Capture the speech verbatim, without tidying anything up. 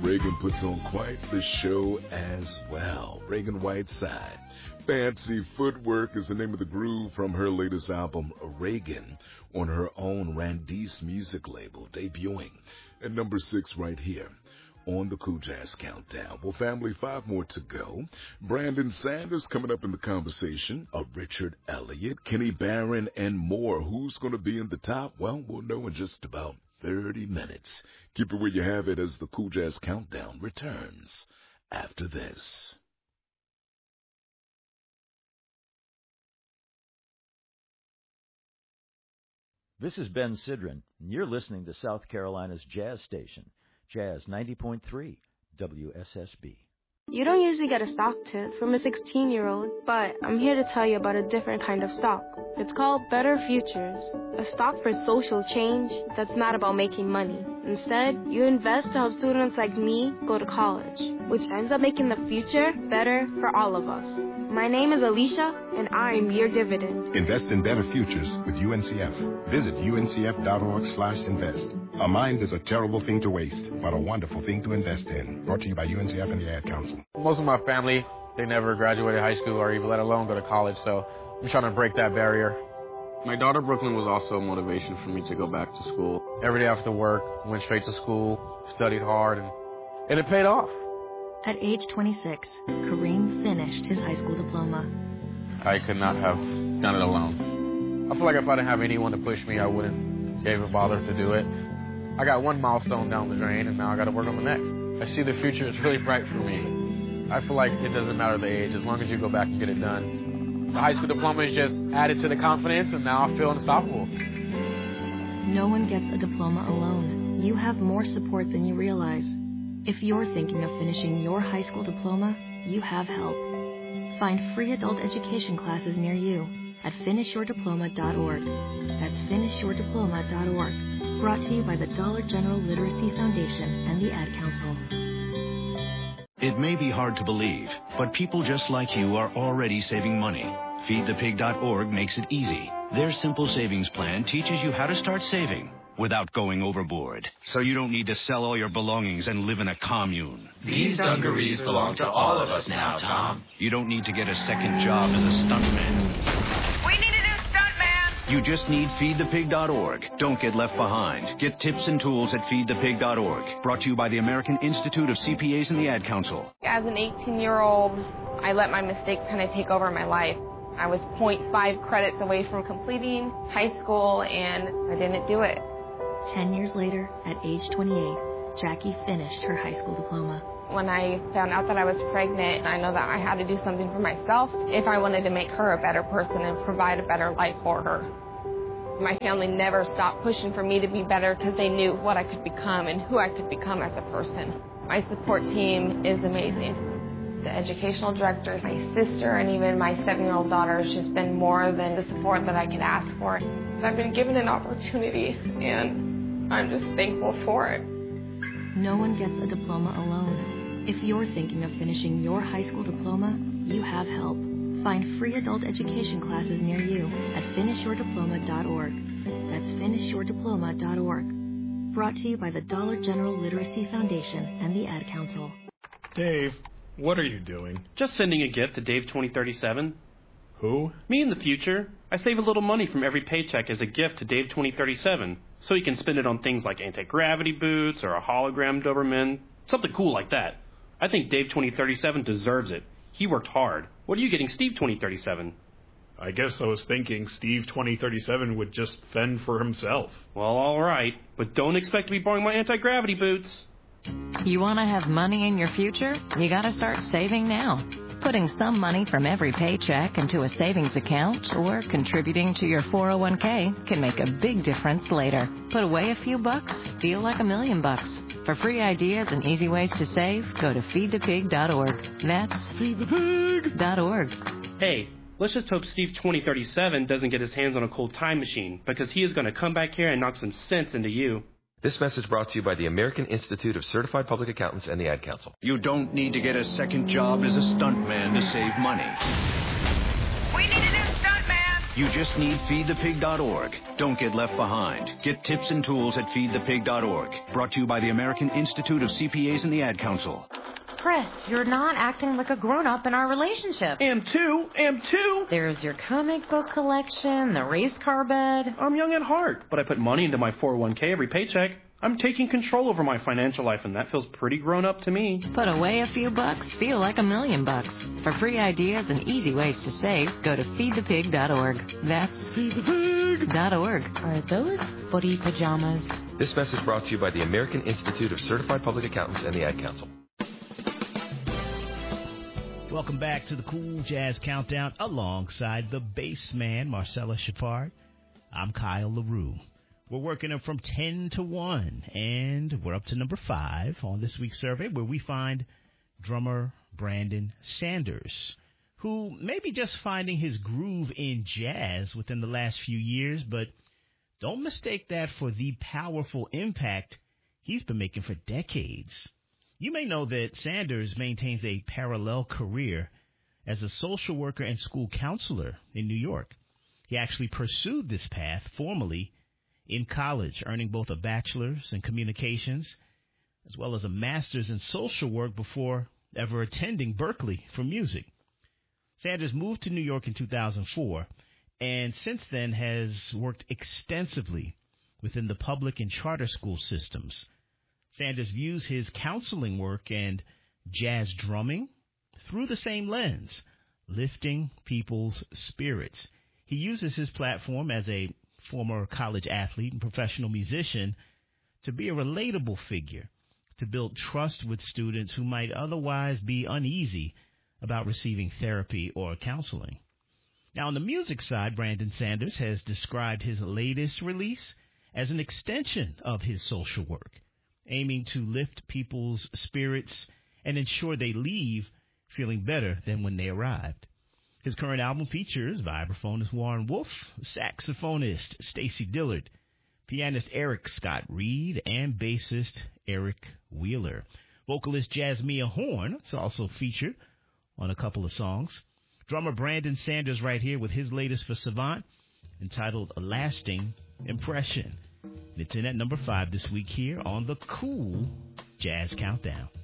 Reagan puts on quite the show as well. Reagan Whiteside. Fancy Footwork is the name of the groove from her latest album, Reagan, on her own Randice music label, debuting at number six right here on the Cool Jazz Countdown. Well, family, five more to go. Brandon Sanders coming up in the conversation. A Richard Elliott, Kenny Barron, and more. Who's going to be in the top? Well, we'll know in just about thirty minutes. Keep it where you have it as the Cool Jazz Countdown returns after this. This is Ben Sidran, and you're listening to South Carolina's Jazz Station, Jazz ninety point three W S S B. You don't usually get a stock tip from a sixteen-year-old, but I'm here to tell you about a different kind of stock. It's called Better Futures, a stock for social change that's not about making money. Instead, you invest to help students like me go to college, which ends up making the future better for all of us. My name is Alicia, and I'm your dividend. Invest in better futures with U N C F. Visit uncf.org slash invest. A mind is a terrible thing to waste, but a wonderful thing to invest in. Brought to you by U N C F and the Ad Council. Most of my family, they never graduated high school or even let alone go to college, so I'm trying to break that barrier. My daughter Brooklyn was also a motivation for me to go back to school. Every day after work, went straight to school, studied hard, and, and it paid off. At age twenty-six, Kareem finished his high school diploma. I could not have done it alone. I feel like if I didn't have anyone to push me, I wouldn't even bother to do it. I got one milestone down the drain, and now I got to work on the next. I see the future is really bright for me. I feel like it doesn't matter the age, as long as you go back and get it done. The high school diploma is just added to the confidence, and now I feel unstoppable. No one gets a diploma alone. You have more support than you realize. If you're thinking of finishing your high school diploma, you have help. Find free adult education classes near you at finish your diploma dot org. That's finish your diploma dot org. Brought to you by the Dollar General Literacy Foundation and the Ad Council. It may be hard to believe, but people just like you are already saving money. feed the pig dot org makes it easy. Their simple savings plan teaches you how to start saving without going overboard, so you don't need to sell all your belongings and live in a commune. These dungarees belong to all of us now, Tom. You don't need to get a second job as a stuntman. We need a new stuntman! You just need feed the pig dot org. Don't get left behind. Get tips and tools at feed the pig dot org. Brought to you by the American Institute of C P As and the Ad Council. As an eighteen-year-old, I let my mistakes kind of take over my life. I was zero point five credits away from completing high school, and I didn't do it. Ten years later, at age twenty-eight, Jackie finished her high school diploma. When I found out that I was pregnant, I know that I had to do something for myself if I wanted to make her a better person and provide a better life for her. My family never stopped pushing for me to be better because they knew what I could become and who I could become as a person. My support team is amazing. The educational director, my sister, and even my seven-year-old daughter has just been more than the support that I could ask for. I've been given an opportunity, and I'm just thankful for it. No one gets a diploma alone. If you're thinking of finishing your high school diploma, you have help. Find free adult education classes near you at finish your diploma dot org. That's finish your diploma dot org. Brought to you by the Dollar General Literacy Foundation and the Ad Council. Dave, what are you doing? Just sending a gift to Dave twenty thirty-seven. Who? Me in the future. I save a little money from every paycheck as a gift to Dave twenty thirty-seven, so he can spend it on things like anti-gravity boots or a hologram Doberman, something cool like that. I think Dave twenty thirty-seven deserves it. He worked hard. What are you getting Steve twenty thirty-seven? I guess I was thinking Steve twenty thirty-seven would just fend for himself. Well, all right, but don't expect to be borrowing my anti-gravity boots. You want to have money in your future? You got to start saving now. Putting some money from every paycheck into a savings account or contributing to your four oh one k can make a big difference later. Put away a few bucks, feel like a million bucks. For free ideas and easy ways to save, go to feed the pig dot org. That's feed the pig dot org. Hey, let's just hope Steve twenty thirty-seven doesn't get his hands on a cold time machine, because he is going to come back here and knock some sense into you. This message brought to you by the American Institute of Certified Public Accountants and the Ad Council. You don't need to get a second job as a stuntman to save money. We need a new stuntman! You just need feed the pig dot org. Don't get left behind. Get tips and tools at feed the pig dot org. Brought to you by the American Institute of C P As and the Ad Council. Chris, you're not acting like a grown-up in our relationship. Am too, am too. There's your comic book collection, the race car bed. I'm young at heart, but I put money into my four oh one k every paycheck. I'm taking control over my financial life, and that feels pretty grown up to me. Put away a few bucks, feel like a million bucks. For free ideas and easy ways to save, go to feed the pig dot org. That's feed the pig dot org. Are those footy pajamas? This message brought to you by the American Institute of Certified Public Accountants and the Ad Council. Welcome back to the Cool Jazz Countdown alongside the bass man, Marcella Shepard. I'm Kyle LaRue. We're working them from ten to one, and we're up to number five on this week's survey, where we find drummer Brandon Sanders, who may be just finding his groove in jazz within the last few years, but don't mistake that for the powerful impact he's been making for decades. You may know that Sanders maintains a parallel career as a social worker and school counselor in New York. He actually pursued this path formally in college, earning both a bachelor's in communications as well as a master's in social work before ever attending Berklee for music. Sanders moved to New York in two thousand four and since then has worked extensively within the public and charter school systems. Sanders views his counseling work and jazz drumming through the same lens, lifting people's spirits. He uses his platform as a former college athlete and professional musician to be a relatable figure, to build trust with students who might otherwise be uneasy about receiving therapy or counseling. Now, on the music side, Brandon Sanders has described his latest release as an extension of his social work, aiming to lift people's spirits and ensure they leave feeling better than when they arrived. His current album features vibraphonist Warren Wolf, saxophonist Stacy Dillard, pianist Eric Scott Reed, and bassist Eric Wheeler. Vocalist Jasmia Horn is also featured on a couple of songs. Drummer Brandon Sanders right here with his latest for Savant, entitled A Lasting Impression. It's in at number five this week here on the Cool Jazz Countdown.